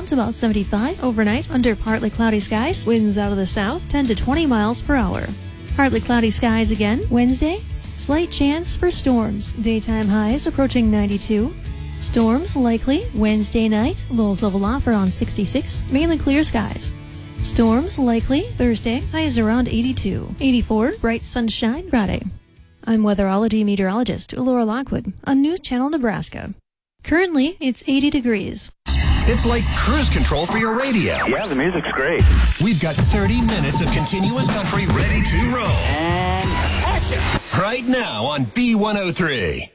clouds, about 75. Overnight, under partly cloudy skies. Winds out of the south, 10 to 20 miles per hour. Partly cloudy skies again. Wednesday, slight chance for storms. Daytime highs approaching 92. Storms likely Wednesday night. Lows level off around 66. Mainly clear skies. Storms likely Thursday. Highs around 82. 84. Bright sunshine Friday. I'm weatherology meteorologist Laura Lockwood on News Channel Nebraska. Currently, it's 80 degrees. It's like cruise control for your radio. Yeah, the music's great. We've got 30 minutes of continuous country ready to roll. And action! Right now on B103.